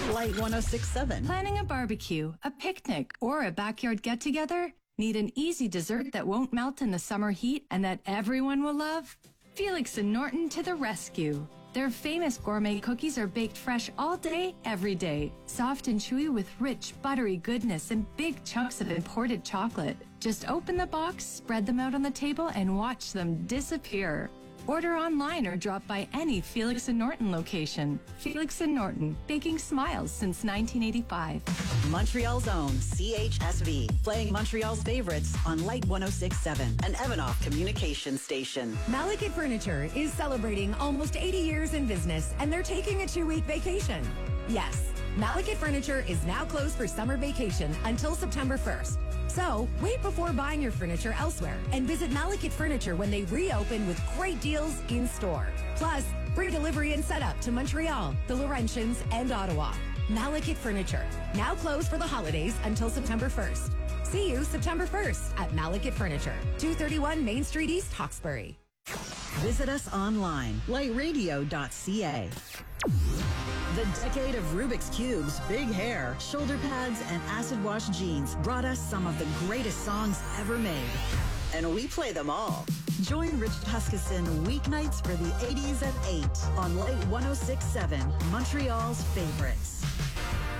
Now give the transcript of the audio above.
Light 1067. Planning a barbecue, a picnic, or a backyard get-together? Need an easy dessert that won't melt in the summer heat and that everyone will love? Felix and Norton to the rescue. Their famous gourmet cookies are baked fresh all day, every day. Soft and chewy with rich, buttery goodness and big chunks of imported chocolate. Just open the box, spread them out on the table, and watch them disappear. Order online or drop by any Felix and Norton location. Felix and Norton, baking smiles since 1985. Montreal's own CHSV, playing Montreal's favorites on Light 1067, an Evanoff communication station. Malekith Furniture is celebrating almost 80 years in business, and they're taking a 2-week vacation. Yes, Malekith Furniture is now closed for summer vacation until September 1st. So, wait before buying your furniture elsewhere and visit Malekith Furniture when they reopen with great deals in store. Plus, free delivery and setup to Montreal, the Laurentians, and Ottawa. Malekith Furniture, now closed for the holidays until September 1st. See you September 1st at Malekith Furniture, 231 Main Street East, Hawkesbury. Visit us online, lightradio.ca. The decade of Rubik's Cubes, big hair, shoulder pads, and acid wash jeans brought us some of the greatest songs ever made. And we play them all. Join Rich Huskisson weeknights for the 80s at 8 on Light 1067, Montreal's favorites.